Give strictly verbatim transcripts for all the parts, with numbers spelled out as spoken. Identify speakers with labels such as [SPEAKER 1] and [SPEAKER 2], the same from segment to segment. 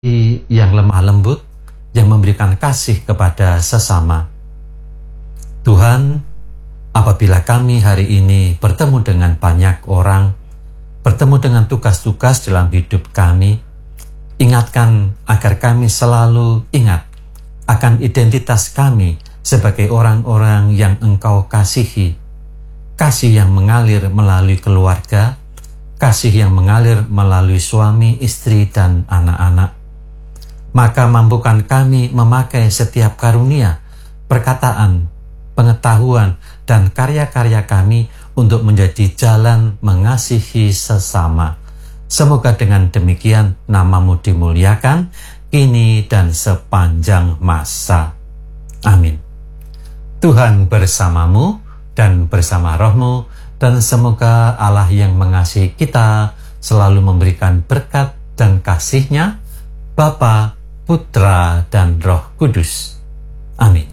[SPEAKER 1] yang lemah lembut, yang memberikan kasih kepada sesama. Tuhan, apabila kami hari ini bertemu dengan banyak orang, bertemu dengan tugas-tugas dalam hidup kami, ingatkan agar kami selalu ingat akan identitas kami sebagai orang-orang yang Engkau kasihi. Kasih yang mengalir melalui keluarga, kasih yang mengalir melalui suami, istri, dan anak-anak. Maka mampukan kami memakai setiap karunia, perkataan, pengetahuan, dan karya-karya kami untuk menjadi jalan mengasihi sesama. Semoga dengan demikian nama-Mu dimuliakan, kini dan sepanjang masa. Amin. Tuhan bersamamu dan bersama rohmu, dan semoga Allah yang mengasihi kita selalu memberikan berkat dan kasih-Nya, Bapa, Putra, dan Roh Kudus. Amin.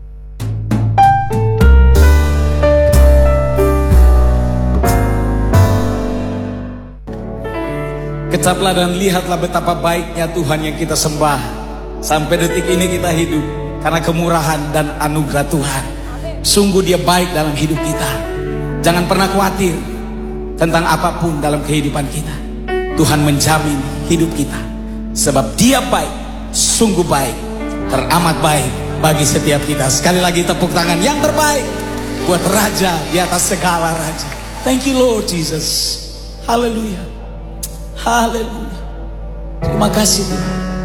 [SPEAKER 2] Kecaplah dan lihatlah betapa baiknya Tuhan yang kita sembah. Sampai detik ini kita hidup karena kemurahan dan anugerah Tuhan. Sungguh Dia baik dalam hidup kita. Jangan pernah khawatir tentang apapun dalam kehidupan kita. Tuhan menjamin hidup kita, sebab Dia baik, sungguh baik, teramat baik bagi setiap kita. Sekali lagi tepuk tangan yang terbaik buat Raja di atas segala raja. Thank you Lord Jesus. Haleluya. Haleluya. Terima kasih Tuhan.